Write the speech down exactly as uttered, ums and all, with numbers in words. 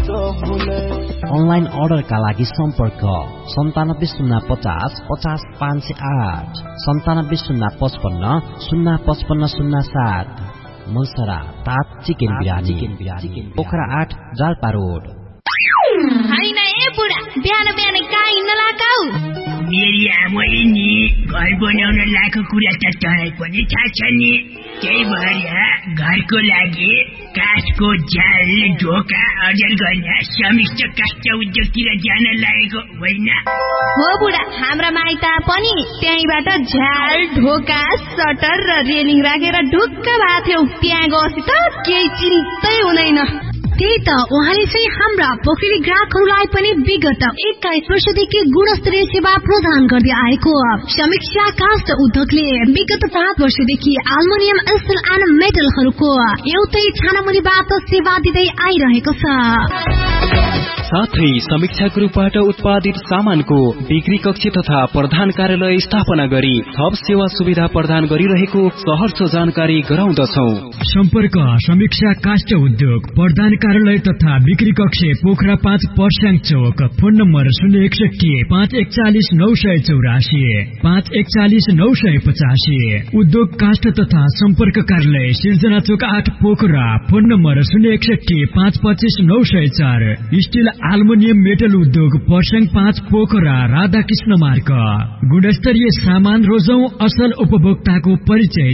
Online अर्डरका लागि सम्पर्क सन्तानब्बे शून्य पचास पचास पाँच सय आठ सन्तानब्बे शून्य पचपन्न शून्य पचपन्न शून्य सात। मलसरा तात चिकन बिरानी पोखरा आठ जाल्पा रोड। होइन ए बुढा बिहान बिहान काई नलाकाऊ। मेरी आमैले नि घर बनाउन लाएको कुरा त तँलाई पनि थाहा छ नि। त्यही भएर घरको लागि काठको जाल ढोका अर्जन गर्न समिष्ट काष्ठ उद्योगतिर जान लागेको होइन हो बुढा। हाम्रा माइता पनि त्यहीबाट झ्याल ढोका सटर र रेलिङ राखेर ढुक्क भएको थियौ। त्यहाँ गएपछि त केही चिन्तै हुँदैन। त्यही त उहाँले चाहिँ हाम्रा पोखरी ग्राहकहरूलाई पनि विगत एक्काइस वर्षदेखि गुणस्तरीय सेवा प्रदान गर्दै आएको समीक्षा काष्ठ उद्योगले विगत पाँच वर्षदेखि एल्युमिनियम स्टिल एन्ड मेटलहरूको एउटै छानामुनिबाट सेवा दिँदै आइरहेको छ। साथै समीक्षा ग्रुपबाट उत्पादित सामानको बिक्री कक्ष तथा प्रधान कार्यालय स्थापना गरी थप सेवा सुविधा प्रदान गरिरहेको सहर्ष जानकारी गराउँदछौ। सम्पर्क समीक्षा काष्ठ उद्योग प्रधान कार्यालय तथा बिक्री कक्ष पोखरा पाँच पर्स्याङ चौक। फोन नम्बर शून्य एकसठी पाँच एकचालिस नौ सय चौरासी पाँच एकचालिस नौ सय पचासी। उद्योग काष्ठ तथा सम्पर्क कार्यालय सिर्जना चौक आठ पोखरा। फोन नम्बर शून्य एकसठी पाँच पच्चिस नौ सय चार। स्टिल एल्युमिनियम मेटल उद्योग पर्स्याङ पाँच पोखरा राधाकृष्ण मार्ग। गुणस्तरीय सामान रोजौं असल उपभोक्ताको परिचय